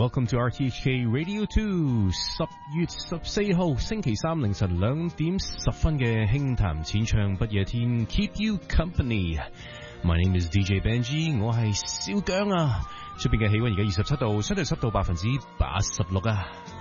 Welcome to RTHK Radio 2 10月14號星期三凌晨2點10分嘅輕談淺唱不夜天 Keep you company。 My name is DJ Benji， 我係小姜啊。出邊嘅氣溫而家27度，相對濕度86%啊。